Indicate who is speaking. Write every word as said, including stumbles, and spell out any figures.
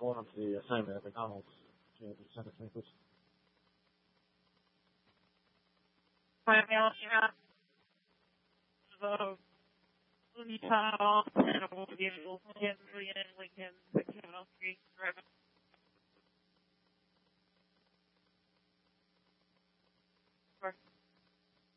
Speaker 1: going on to the assignment at McDonald's. Can you send it to me, please?
Speaker 2: Five L, yeah. So, we turn off and we'll be able to get in Lincoln, seven oh three, right? Sure.